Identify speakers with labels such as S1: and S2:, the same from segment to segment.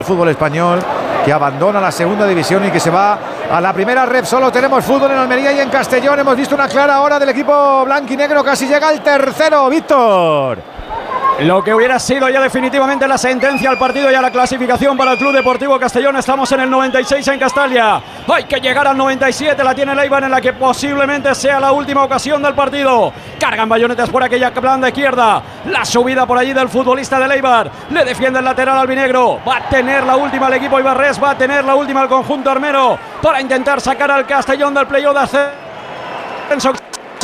S1: Fútbol español, que abandona la segunda división y que se va a la primera ref. Solo tenemos fútbol en Almería y en Castellón. Hemos visto una clara hora del equipo blanquinegro. Casi llega el tercero, Víctor.
S2: Lo que hubiera sido ya definitivamente la sentencia al partido y a la clasificación para el Club Deportivo Castellón. Estamos en el 96 en Castalia. Hay que llegar al 97. La tiene el Eibar, en la que posiblemente sea la última ocasión del partido. Cargan bayonetas por aquella banda izquierda. La subida por allí del futbolista del Eibar. Le defiende el lateral albinegro. Va a tener la última el equipo ibarrés. Va a tener la última el conjunto armero para intentar sacar al Castellón del playoff de ascenso.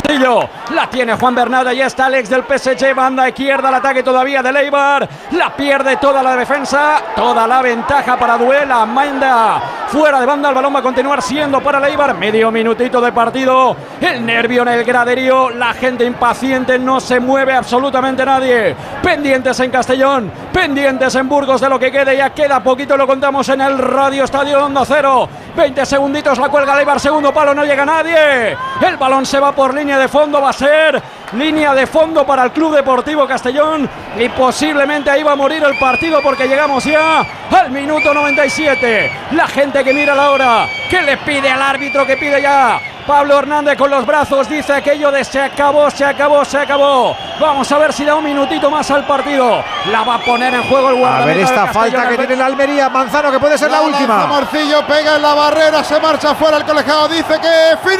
S2: La tiene Juan Bernat, ahí está Alex del PSG, banda izquierda, el ataque todavía del Eibar, la pierde toda la defensa, toda la ventaja para Duela, Manda fuera de banda, el balón va a continuar siendo para el Eibar, medio minutito de partido, el nervio en el graderío, la gente impaciente, no se mueve absolutamente nadie, pendientes en Castellón, pendientes en Burgos de lo que quede, ya queda poquito, lo contamos en el Radio Estadio Onda Cero, 20 segunditos, la cuelga el Eibar, segundo palo, no llega nadie, el balón se va por línea de fondo, va a ser línea de fondo para el Club Deportivo Castellón y posiblemente ahí va a morir el partido porque llegamos ya al minuto 97. La gente que mira la hora, que le pide al árbitro, que pide ya Pablo Hernández con los brazos, dice aquello de se acabó, se acabó, se acabó. Vamos a ver si da un minutito más al partido. La va a poner en juego el guardameta.
S1: A ver esta falta que tiene la Almería, Manzano, que puede ser la última.
S3: Marcillo pega en la barrera, se marcha fuera el colegiado, dice que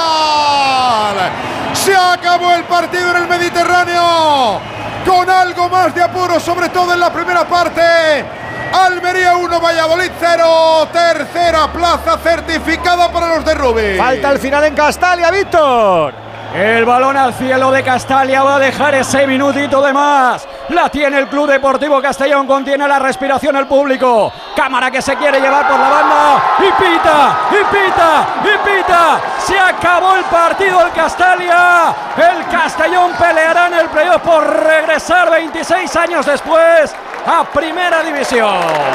S3: final. Se acabó el partido en el Mediterráneo, con algo más de apuro, sobre todo en la primera parte. Almería 1, Valladolid 0, tercera plaza certificada para los de Rubí.
S1: Falta el final en Castalia, Víctor.
S2: El balón al cielo de Castalia va a dejar ese minutito de más. La tiene el Club Deportivo Castellón, contiene la respiración el público. Cámara que se quiere llevar por la banda. Y pita, y pita, y pita. Se acabó el partido el Castalia. El Castellón peleará en el playoff por regresar 26 años después a Primera División.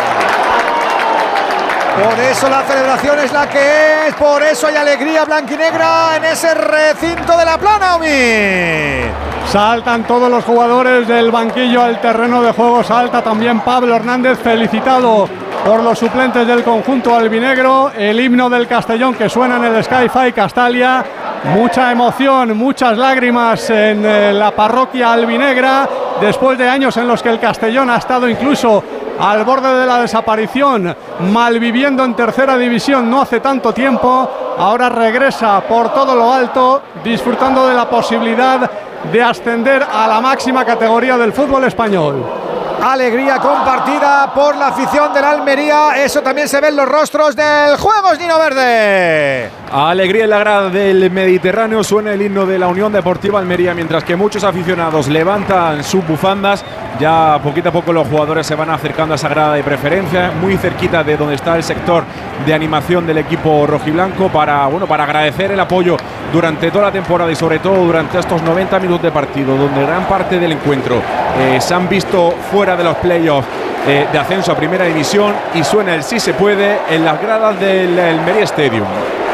S1: Por eso la celebración es la que es, por eso hay alegría blanquinegra en ese recinto de la Plana, Omi.
S4: Saltan todos los jugadores del banquillo al terreno de juego, salta también Pablo Hernández, felicitado por los suplentes del conjunto albinegro. El himno del Castellón que suena en el Sky-Fi Castalia, mucha emoción, muchas lágrimas en la parroquia albinegra, después de años en los que el Castellón ha estado incluso al borde de la desaparición, malviviendo en tercera división no hace tanto tiempo. Ahora regresa por todo lo alto, disfrutando de la posibilidad de ascender a la máxima categoría del fútbol español.
S1: Alegría compartida por la afición de la Almería. Eso también se ve en los rostros del Juegos Nino Verde.
S5: Alegría en la grada del Mediterráneo. Suena el himno de la Unión Deportiva Almería, mientras que muchos aficionados levantan sus bufandas. Ya poquito a poco los jugadores se van acercando a esa grada de preferencia, muy cerquita de donde está el sector de animación del equipo rojiblanco, para agradecer el apoyo durante toda la temporada y sobre todo durante estos 90 minutos de partido, donde gran parte del encuentro se han visto fuera de los playoffs de ascenso a Primera División, y suena el sí se puede en las gradas del Almería Stadium.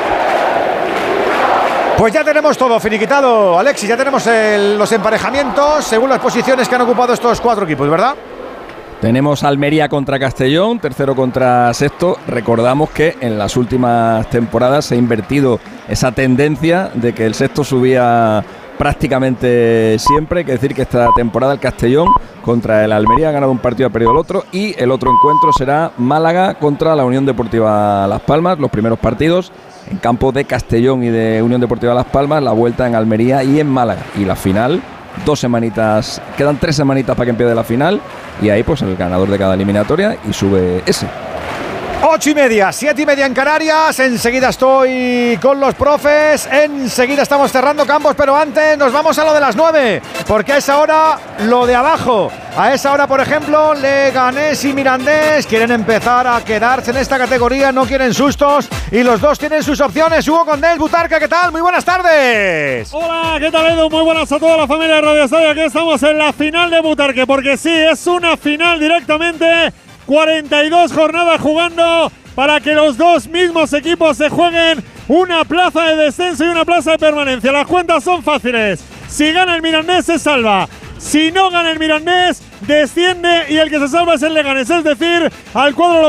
S1: Pues ya tenemos todo finiquitado, Alexis, ya tenemos los emparejamientos según las posiciones que han ocupado estos cuatro equipos, ¿verdad?
S6: Tenemos Almería contra Castellón, tercero contra sexto. Recordamos que en las últimas temporadas se ha invertido esa tendencia de que el sexto subía prácticamente siempre. Hay que decir que esta temporada el Castellón contra el Almería ha ganado un partido, ha perdido el otro, y el otro encuentro será Málaga contra la Unión Deportiva Las Palmas. Los primeros partidos en campo de Castellón y de Unión Deportiva Las Palmas, la vuelta en Almería y en Málaga, y la final 2 semanitas, quedan 3 semanitas para que empiece la final, y ahí pues el ganador de cada eliminatoria y sube ese.
S1: 8:30, 7:30 en Canarias. Enseguida estoy con los profes. Enseguida estamos cerrando campos, pero antes nos vamos a lo de las 9, porque a esa hora lo de abajo. A esa hora, por ejemplo, Leganés y Mirandés quieren empezar a quedarse en esta categoría, no quieren sustos y los dos tienen sus opciones. Hugo Condés, Butarque, ¿qué tal? Muy buenas tardes.
S7: Hola, ¿qué tal, Edu? Muy buenas a toda la familia de Radio Estadio. Aquí estamos en la final de Butarque, porque sí, es una final directamente. 42 jornadas jugando para que los dos mismos equipos se jueguen una plaza de descenso y una plaza de permanencia. Las cuentas son fáciles. Si gana el Mirandés se salva. Si no gana el Mirandés, desciende y el que se salva es el Leganés. Es decir, al cuadro